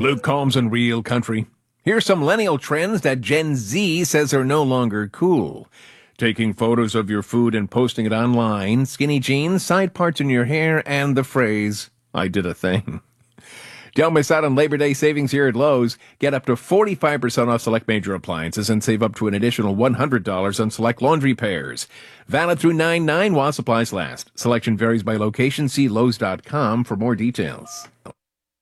Luke Combs and Real Country. Here's some millennial trends that Gen Z says are no longer cool. Taking photos of your food and posting it online, skinny jeans, side parts in your hair, and the phrase, I did a thing. Don't miss out on Labor Day savings here at Lowe's. Get up to 45% off select major appliances and save up to an additional $100 on select laundry pairs. Valid through 9/9 while supplies last. Selection varies by location. See Lowes.com for more details.